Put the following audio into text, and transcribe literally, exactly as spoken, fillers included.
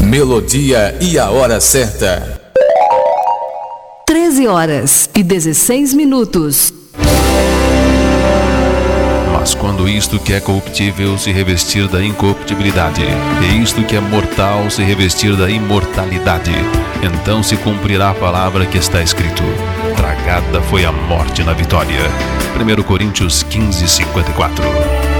Melodia e a hora certa. treze horas e dezesseis minutos. Mas quando isto que é corruptível se revestir da incorruptibilidade, e isto que é mortal se revestir da imortalidade, então se cumprirá a palavra que está escrito: tragada foi a morte na vitória. primeiro Coríntios quinze, cinquenta e quatro.